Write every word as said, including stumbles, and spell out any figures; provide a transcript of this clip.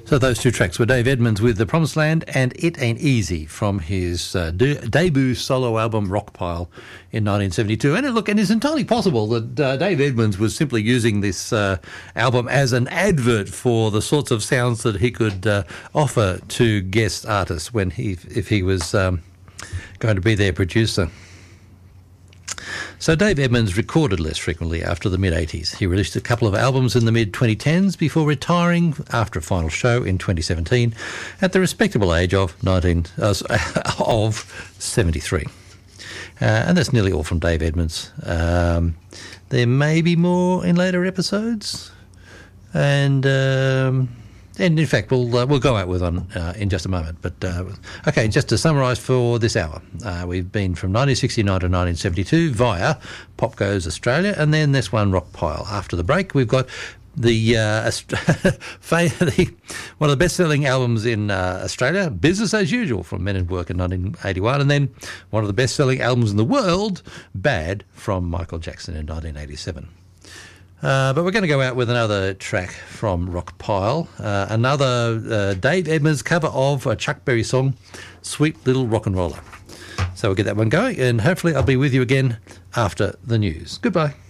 So those two tracks were Dave Edmunds with The Promised Land and It Ain't Easy from his uh, de- debut solo album Rockpile in nineteen seventy-two. And look, and it's entirely possible that uh, Dave Edmunds was simply using this uh, album as an advert for the sorts of sounds that he could uh, offer to guest artists when he, if he was um, going to be their producer. So Dave Edmunds recorded less frequently after the mid-eighties. He released a couple of albums in the mid-twenty tens before retiring after a final show in twenty seventeen at the respectable age of nineteen uh, of seventy-three. Uh, and that's nearly all from Dave Edmunds. Um, there may be more in later episodes, and um, and in fact we'll uh, we'll go out with one uh, in just a moment. But uh, okay, just to summarise for this hour, uh, we've been from nineteen sixty-nine to nineteen seventy-two via Pop Goes Australia, and then this one Rockpile. After the break, we've got the, uh, the one of the best-selling albums in uh, Australia, Business as Usual from Men at Work in nineteen eighty-one, and then one of the best-selling albums in the world, Bad, from Michael Jackson in nineteen eighty-seven. Uh, but we're going to go out with another track from Rockpile, uh, another uh, Dave Edmunds cover of a Chuck Berry song, Sweet Little Rock and Roller. So we'll get that one going, and hopefully I'll be with you again after the news. Goodbye.